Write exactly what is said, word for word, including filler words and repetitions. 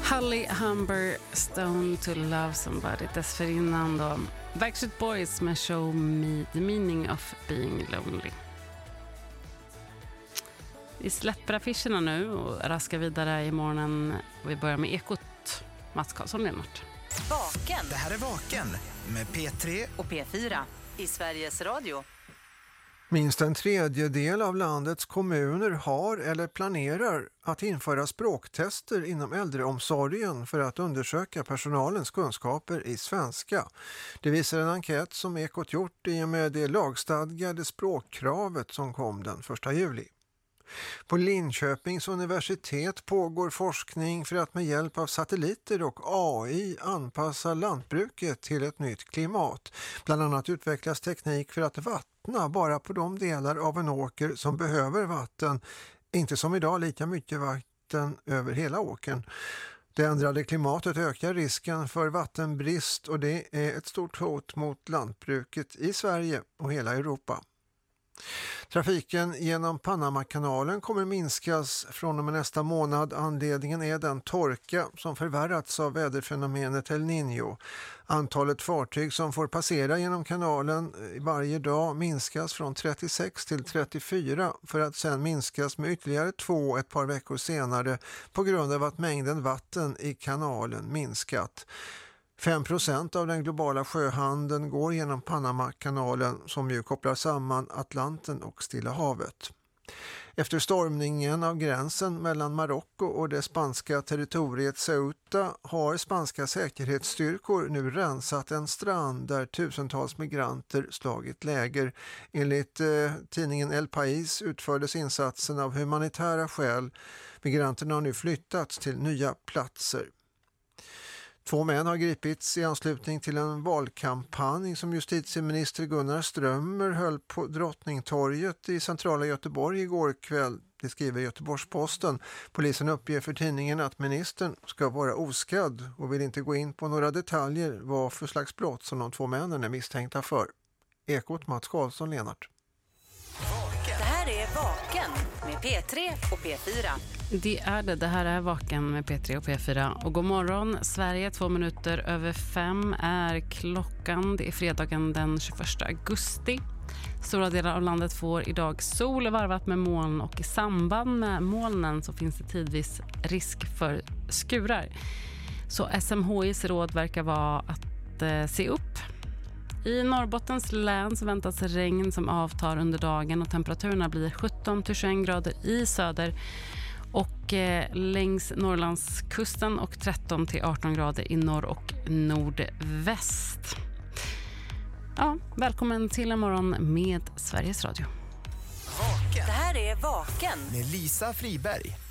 Holly Humber, Stone to Love Somebody. Dessförinnan då Backstreet Boys med Show Me the Meaning of Being Lonely. Vi släpper affischerna nu och raskar vidare i morgonen. Vi börjar med Ekot. Mats Karlsson, Lennart. Vaken. Det här är Vaken med P tre och P fyra i Sveriges Radio. Minst en tredjedel av landets kommuner har eller planerar att införa språktester inom äldreomsorgen för att undersöka personalens kunskaper i svenska. Det visar en enkät som Ekot gjort i och med det lagstadgade språkkravet som kom den första juli. På Linköpings universitet pågår forskning för att med hjälp av satelliter och A I anpassa lantbruket till ett nytt klimat. Bland annat utvecklas teknik för att vattna bara på de delar av en åker som behöver vatten, inte som idag lika mycket vatten över hela åkern. Det ändrade klimatet ökar risken för vattenbrist och det är ett stort hot mot lantbruket i Sverige och hela Europa. Trafiken genom Panamakanalen kommer minskas från och med nästa månad. Anledningen är den torka som förvärrats av väderfenomenet El Niño. Antalet fartyg som får passera genom kanalen varje dag minskas från trettiosex till trettiofyra för att sedan minskas med ytterligare två ett par veckor senare på grund av att mängden vatten i kanalen minskat. fem procent av den globala sjöhandeln går genom Panamakanalen som ju kopplar samman Atlanten och Stilla havet. Efter stormningen av gränsen mellan Marocko och det spanska territoriet Ceuta har spanska säkerhetsstyrkor nu rensat en strand där tusentals migranter slagit läger. Enligt eh, tidningen El País utfördes insatsen av humanitära skäl. Migranterna har nu flyttats till nya platser. Två män har gripits i anslutning till en valkampanj som justitieminister Gunnar Strömmer höll på Drottningtorget i centrala Göteborg igår kväll. Det skriver Göteborgs-Posten. Polisen uppger för tidningen att ministern ska vara oskadd och vill inte gå in på några detaljer vad för slags brott som de två männen är misstänkta för. Ekot, Mats Karlsson, Lennart. Det här är Vaken med P tre och P fyra. Det är det. Det här är Vaken med P tre och P fyra. Och god morgon. Sverige, två minuter över fem är klockan. Det är fredagen den tjugoförsta augusti. Stora delar av landet får idag sol varvat med moln och i samband med molnen så finns det tidvis risk för skurar. Så S M H I:s råd verkar vara att eh, se upp. I Norrbottens län så väntas regn som avtar under dagen och temperaturerna blir sjutton till tjugoett grader i söder och eh, längs Norrlandskusten och tretton till arton grader i norr och nordväst. Ja, välkommen till en morgon med Sveriges Radio. Vaken. Det här är Vaken med Lisa Friberg.